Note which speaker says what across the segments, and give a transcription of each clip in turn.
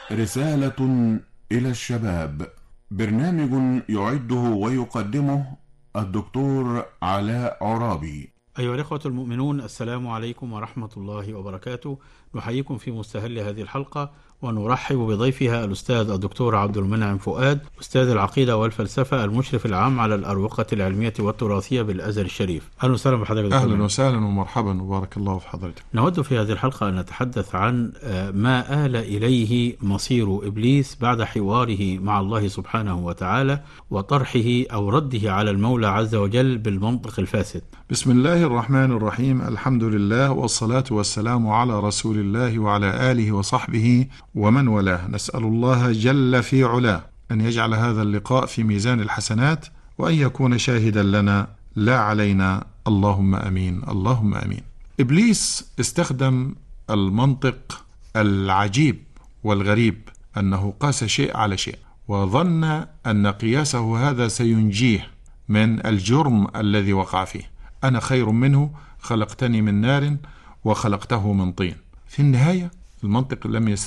Speaker 1: رسالة إلى الشباب، برنامج يعده ويقدمه الدكتور علاء عرابي.
Speaker 2: أيها الإخوة المؤمنون، السلام عليكم ورحمة الله وبركاته. نحييكم في مستهل هذه الحلقة ونرحب بضيفها الأستاذ الدكتور عبد المنعم فؤاد، أستاذ العقيدة والفلسفة، المشرف العام على الأروقة العلمية والتراثية بالأزهر الشريف. أهلا وسهلا بحضرتك.
Speaker 3: أهلا وسهلا ومرحبا وبارك الله في حضرتك.
Speaker 2: نود في هذه الحلقة أن نتحدث عن ما آل إليه مصير إبليس بعد حواره مع الله سبحانه وتعالى وطرحه أو رده على المولى عز وجل بالمنطق الفاسد.
Speaker 3: بسم الله الرحمن الرحيم، الحمد لله والصلاة والسلام على رسول الله وعلى آله وصحبه ومن والاه. نسأل الله جل في علاه أن يجعل هذا اللقاء في ميزان الحسنات وأن يكون شاهدا لنا لا علينا، اللهم أمين اللهم أمين. إبليس استخدم المنطق العجيب والغريب، أنه قاس شيء على شيء وظن أن قياسه هذا سينجيه من الجرم الذي وقع فيه. أنا خير منه، خلقتني من نار وخلقته من طين. في النهاية المنطق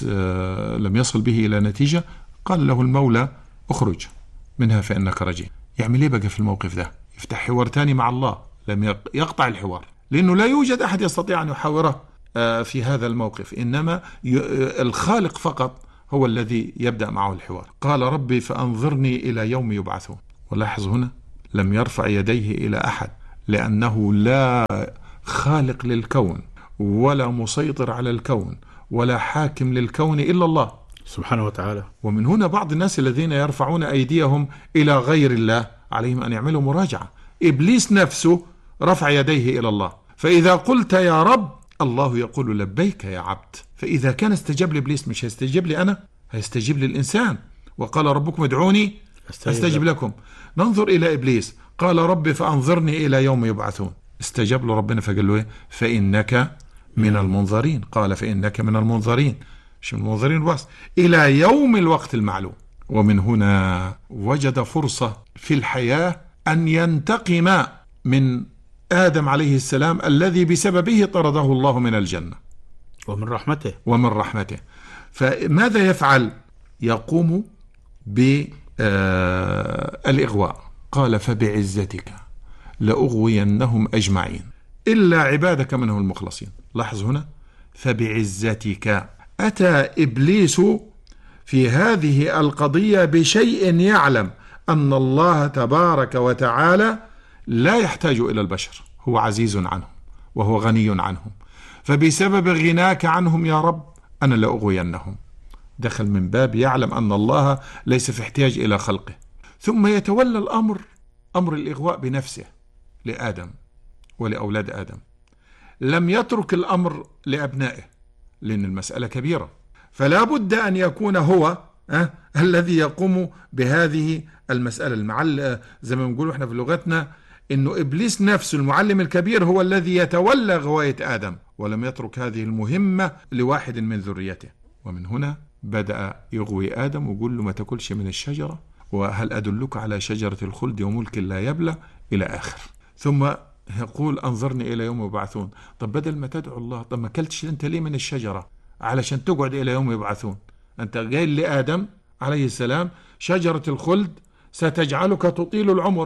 Speaker 3: لم يصل به إلى نتيجة. قال له المولى اخرج منها فإنك رجيم. يعمل ايه بقى في الموقف ده؟ يفتح حوار تاني مع الله. لم يقطع الحوار، لأنه لا يوجد أحد يستطيع أن يحاوره في هذا الموقف، إنما الخالق فقط هو الذي يبدأ معه الحوار. قال ربي فأنظرني إلى يوم يبعثون. ولاحظ هنا لم يرفع يديه إلى أحد، لأنه لا خالق للكون ولا مسيطر على الكون ولا حاكم للكون إلا الله
Speaker 2: سبحانه وتعالى.
Speaker 3: ومن هنا بعض الناس الذين يرفعون أيديهم إلى غير الله عليهم أن يعملوا مراجعة. إبليس نفسه رفع يديه إلى الله، فإذا قلت يا رب الله يقول لبيك يا عبد. فإذا كان استجاب لإبليس مش هيستجيب لي أنا، هيستجيب للإنسان. وقال ربكم ادعوني أستجب لكم. ننظر إلى إبليس، قال ربي فأنظرني إلى يوم يبعثون. استجاب له ربنا فقال له فإنك من المنظرين. قال فإنك من المنظرين، مش من المنظرين بس، إلى يوم الوقت المعلوم. ومن هنا وجد فرصة في الحياة أن ينتقم من آدم عليه السلام الذي بسببه طرده الله من الجنة ومن رحمته. فماذا يفعل؟ يقوم بالإغواء. قال فبعزتك لأغوينهم أجمعين إلا عبادك منهم المخلصين. لاحظ هنا فبعزتك. أتى إبليس في هذه القضية بشيء يعلم أن الله تبارك وتعالى لا يحتاج إلى البشر، هو عزيز عنهم وهو غني عنهم، فبسبب غناك عنهم يا رب أنا لأغوينهم. دخل من باب يعلم أن الله ليس في احتياج إلى خلقه. ثم يتولى الأمر، أمر الإغواء بنفسه لآدم ولأولاد آدم. لم يترك الأمر لأبنائه، لأن المسألة كبيرة، فلا بد أن يكون هو الذي يقوم بهذه المسألة. زي ما نقول احنا في لغتنا إنه إبليس نفسه المعلم الكبير هو الذي يتولى غواية آدم، ولم يترك هذه المهمة لواحد من ذريته. ومن هنا بدأ يغوي آدم ويقول له ما تاكلش من الشجرة، وهل أدلك على شجرة الخلد وملك لا يبلى، إلى آخر. ثم يقول أنظرني إلى يوم يبعثون. طب بدل ما تدعو الله، طب ما كلتش أنت ليه من الشجرة علشان تقعد إلى يوم يبعثون؟ أنت قايل لآدم عليه السلام شجرة الخلد ستجعلك تطيل العمر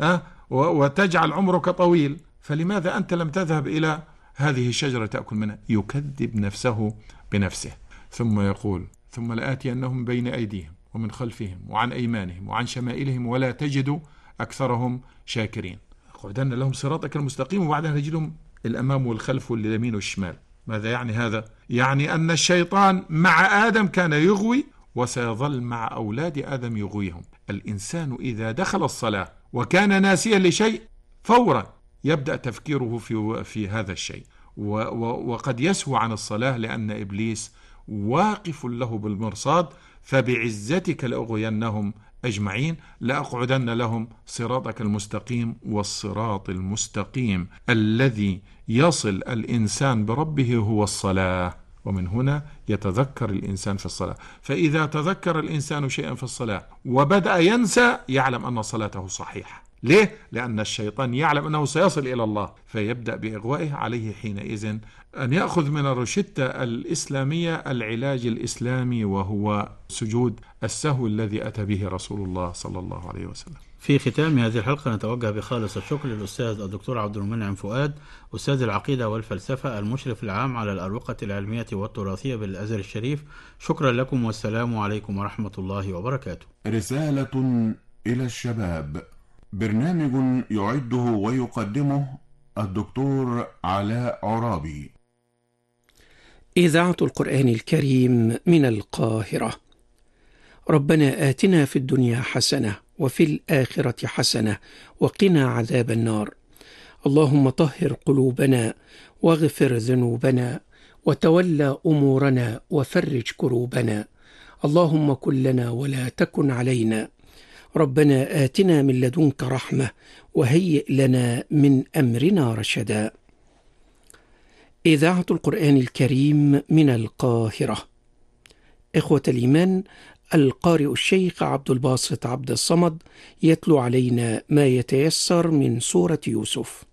Speaker 3: وتجعل عمرك طويل، فلماذا أنت لم تذهب إلى هذه الشجرة تأكل منها؟ يكذب نفسه بنفسه. ثم يقول ثم لآتينهم بين أيديهم ومن خلفهم وعن أيمانهم وعن شمائلهم ولا تجد أكثرهم شاكرين. قعدنا لهم صراطك المستقيم، وبعدها نجدهم الأمام والخلف واليمين والشمال. ماذا يعني هذا؟ يعني أن الشيطان مع آدم كان يغوي وسيظل مع أولاد آدم يغويهم. الإنسان إذا دخل الصلاة وكان ناسيا لشيء فورا يبدأ تفكيره في هذا الشيء، وقد يسهو عن الصلاة لأن إبليس واقف له بالمرصاد. فبعزتك لأغوينهم أجمعين لأقعدن لهم صراطك المستقيم. والصراط المستقيم الذي يصل الإنسان بربه هو الصلاة. ومن هنا يتذكر الإنسان في الصلاة. فإذا تذكر الإنسان شيئا في الصلاة وبدأ ينسى يعلم أن صلاته صحيحة، ليه؟ لأن الشيطان يعلم أنه سيصل إلى الله فيبدأ بإغوائه. عليه حينئذ أن يأخذ من الروشتة الإسلامية العلاج الإسلامي، وهو سجود السهو الذي أتى به رسول الله صلى الله عليه وسلم.
Speaker 2: في ختام هذه الحلقة نتوجه بخالص الشكر للأستاذ الدكتور عبد المنعم فؤاد، أستاذ العقيدة والفلسفة، المشرف العام على الأروقة العلمية والتراثية بالأزهر الشريف. شكرا لكم، والسلام عليكم ورحمة الله وبركاته.
Speaker 1: رسالة إلى الشباب، برنامج يعده ويقدمه الدكتور علاء عرابي.
Speaker 4: إذاعة القرآن الكريم من القاهرة. ربنا آتنا في الدنيا حسنة وفي الآخرة حسنة وقنا عذاب النار. اللهم طهر قلوبنا واغفر ذنوبنا وتولى أمورنا وفرج كروبنا. اللهم كن لنا ولا تكن علينا. ربنا آتنا من لدنك رحمة وهيئ لنا من أمرنا رشدا. إذاعة القرآن الكريم من القاهرة. إخوة الإيمان، القارئ الشيخ عبد الباسط عبد الصمد يتلو علينا ما يتيسر من سورة يوسف.